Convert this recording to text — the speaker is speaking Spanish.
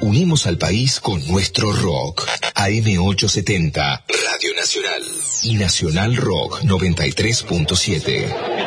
Unimos al país con nuestro rock. AM870, Radio Nacional. Y Nacional Rock 93.7.